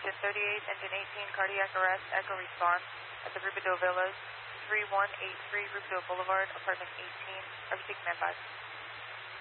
engine 38, engine 18, cardiac arrest, echo response at the Rubidoux Villas, 3183 Rubidoux Boulevard, apartment 18. Everything man 5.